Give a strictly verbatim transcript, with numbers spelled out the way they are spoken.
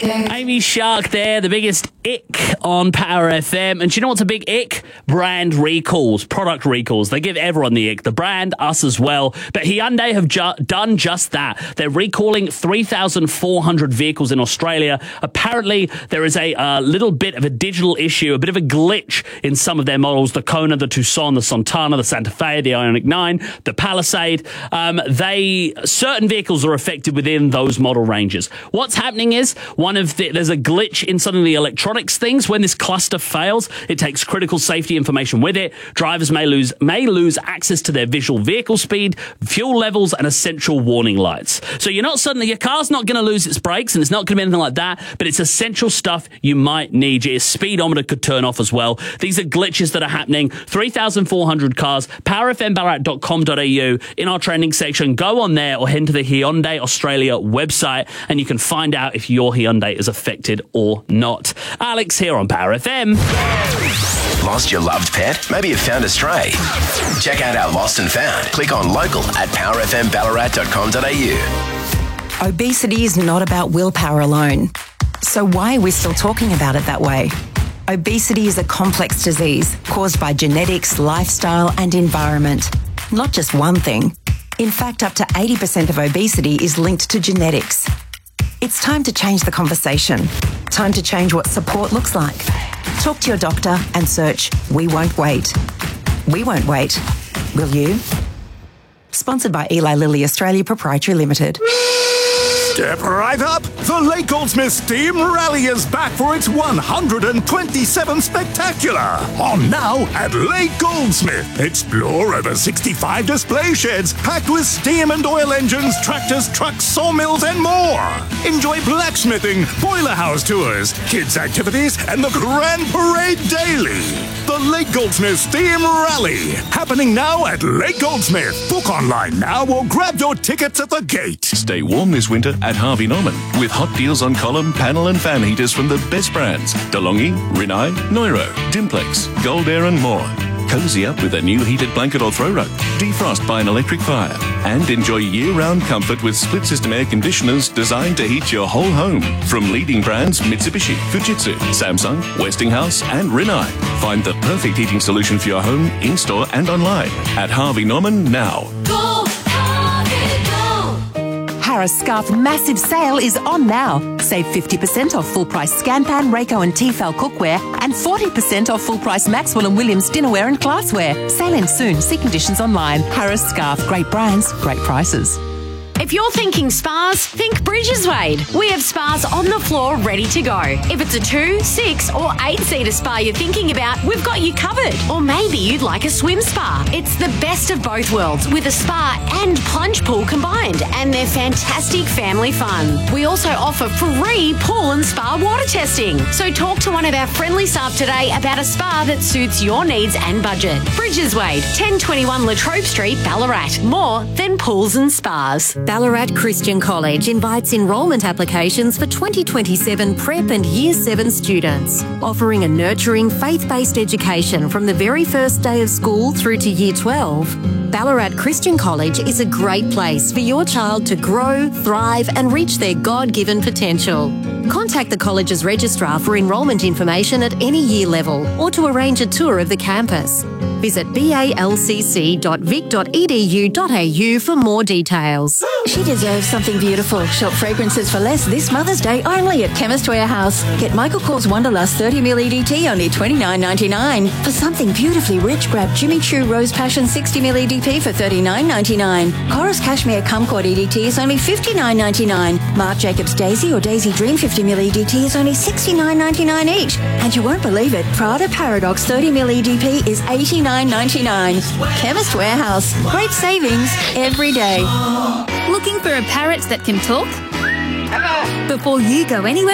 Amy Shark there, the biggest ick on Power F M. And do you know what's a big ick? Brand recalls, product recalls. They give everyone the ick, the brand, us as well. But Hyundai have ju- done just that. They're recalling three thousand four hundred vehicles in Australia. Apparently, there is a uh, little bit of a digital issue, a bit of a glitch in some of their models, the Kona, the Tucson, the Santana, the Santa Fe, the Ioniq nine, the Palisade. Um, they certain vehicles are affected within those model ranges. What's happening is one of the, there's a glitch in some of the electronics things. When this cluster fails, it takes critical safety information with it. Drivers may lose may lose access to their visual vehicle speed, fuel levels, and essential warning lights. So you're not suddenly your car's not going to lose its brakes, and it's not going to be anything like that. But it's essential stuff you might need. Your speedometer could turn off as well. These are glitches that are happening. three thousand four hundred cars. power f m ballarat dot com dot a u in our trending section. Go on there or head to the Hyundai Australia website, and you can find out if your Hyundai is affected or not. Alex here on Power F M. Lost your loved pet? Maybe you found a stray. Check out our Lost and Found. Click on local at power f m ballarat dot com dot a u. Obesity is not about willpower alone. So why are we still talking about it that way? Obesity is a complex disease caused by genetics, lifestyle, and environment. Not just one thing. In fact, up to eighty percent of obesity is linked to genetics. It's time to change the conversation. Time to change what support looks like. Talk to your doctor and search We Won't Wait. We won't wait. Will you? Sponsored by Eli Lilly Australia Proprietary Limited. Step right up! The Lake Goldsmith Steam Rally is back for its one hundred twenty-seventh Spectacular! On now at Lake Goldsmith. Explore over sixty-five display sheds packed with steam and oil engines, tractors, trucks, sawmills, and more. Enjoy blacksmithing, boiler house tours, kids' activities, and the Grand Parade daily. The Lake Goldsmith Steam Rally. Happening now at Lake Goldsmith. Book online now or grab your tickets at the gate. Stay warm this winter at Harvey Norman with hot deals on column, panel and fan heaters from the best brands. DeLonghi, Rinnai, Neuro, Dimplex, Gold Air and more. Cozy up with a new heated blanket or throw rug. Defrost by an electric fire. And enjoy year-round comfort with split-system air conditioners designed to heat your whole home. From leading brands Mitsubishi, Fujitsu, Samsung, Westinghouse and Rinnai. Find the perfect heating solution for your home, in-store and online at Harvey Norman now. Go, Harvey, go! Harris Scarf massive sale is on now. Save fifty percent off full-price Scanpan, Rayco and Tefal cookware and forty percent off full-price Maxwell and Williams dinnerware and glassware. Sale ends soon. See conditions online. Harris Scarf. Great brands, great prices. If you're thinking spas, think Bridges Wade. We have spas on the floor ready to go. If it's a two, six or eight-seater spa you're thinking about, we've got you covered. Or maybe you'd like a swim spa. It's the best of both worlds with a spa and plunge pool combined, and they're fantastic family fun. We also offer free pool and spa water testing. So talk to one of our friendly staff today about a spa that suits your needs and budget. Bridges Wade, ten twenty-one Latrobe Street, Ballarat. More than pools and spas. Ballarat Christian College invites enrolment applications for twenty twenty-seven Prep and Year seven students, offering a nurturing faith-based education from the very first day of school through to Year twelve. Ballarat Christian College is a great place for your child to grow, thrive and reach their God-given potential. Contact the college's registrar for enrolment information at any year level or to arrange a tour of the campus. Visit b a l c c dot vic dot e d u dot a u for more details. She deserves something beautiful. Shop fragrances for less this Mother's Day only at Chemist Warehouse. Get Michael Kors Wanderlust thirty milliliter E D T only twenty-nine ninety-nine. For something beautifully rich, grab Jimmy Choo Rose Passion sixty milliliter E D P for thirty-nine ninety-nine. Chorus Cashmere Kumquat E D T is only fifty-nine ninety-nine. Marc Jacobs Daisy or Daisy Dream fifty milliliter E D T is only sixty-nine ninety-nine each. And you won't believe it, Prada Paradox thirty milliliter E D P is eighty-nine ninety-nine. Chemist Warehouse. Great savings every day. Looking for a parrot that can talk? Before you go anywhere